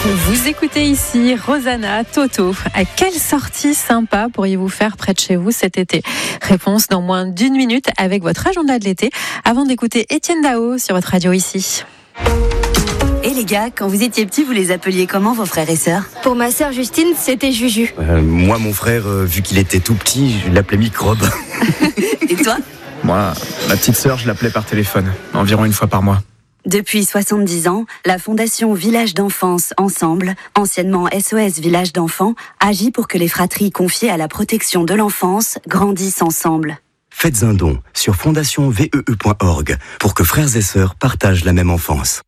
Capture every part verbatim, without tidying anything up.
Vous écoutez ici Rosanna, Toto. À quelle sortie sympa pourriez-vous faire près de chez vous cet été? Réponse dans moins d'une minute avec votre agenda de l'été, avant d'écouter Étienne Dao sur votre radio ici. Et les gars, quand vous étiez petits, vous les appeliez comment vos frères et sœurs? Pour ma sœur Justine, c'était Juju. Euh, moi, mon frère, euh, vu qu'il était tout petit, je l'appelais Microbe. Et toi? Moi, ma petite sœur, je l'appelais par téléphone, environ une fois par mois. Depuis soixante-dix ans, la Fondation Village d'Enfance Ensemble, anciennement S O S Village d'Enfants, agit pour que les fratries confiées à la protection de l'enfance grandissent ensemble. Faites un don sur fondation v e e point org pour que frères et sœurs partagent la même enfance.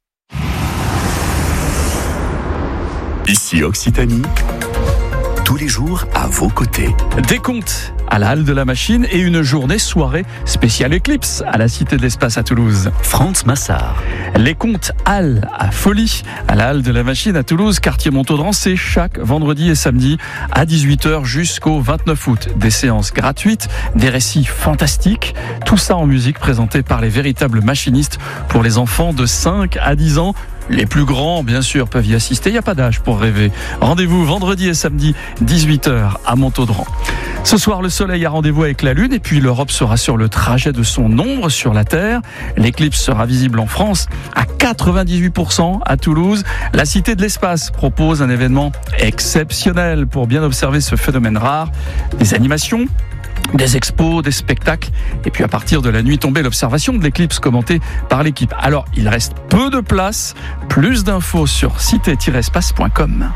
Ici Occitanie, tous les jours à vos côtés. Des contes à la Halle de la Machine et une journée soirée spéciale Eclipse à la Cité de l'Espace à Toulouse. Franz Massard. Les contes Halles à Folie à la Halle de la Machine à Toulouse, quartier Montaudran, c'est chaque vendredi et samedi à dix-huit heures jusqu'au vingt-neuf août. Des séances gratuites, des récits fantastiques, tout ça en musique présenté par les véritables machinistes pour les enfants de cinq à dix ans. Les plus grands, bien sûr, peuvent y assister. Il n'y a pas d'âge pour rêver. Rendez-vous vendredi et samedi, dix-huit heures à Montaudran. Ce soir, le soleil a rendez-vous avec la Lune et puis l'Europe sera sur le trajet de son ombre sur la Terre. L'éclipse sera visible en France à quatre-vingt-dix-huit pour cent à Toulouse. La Cité de l'Espace propose un événement exceptionnel pour bien observer ce phénomène rare. Des animations, des expos, des spectacles, et puis à partir de la nuit tombée, l'observation de l'éclipse commentée par l'équipe. Alors, il reste peu de place, plus d'infos sur cité tiret espace point com.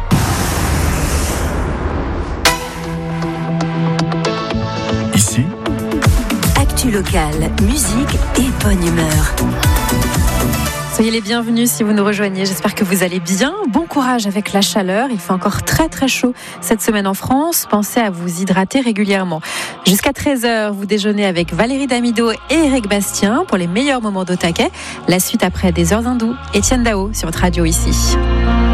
Ici, Actu locale, musique et bonne humeur. Soyez les bienvenus si vous nous rejoignez. J'espère que vous allez bien. Bon courage avec la chaleur. Il fait encore très très chaud cette semaine en France. Pensez à vous hydrater régulièrement. Jusqu'à treize heures, vous déjeunez avec Valérie Damido et Eric Bastien pour les meilleurs moments d'au taquet. La suite après des heures hindoues. Étienne Dao sur votre radio ici.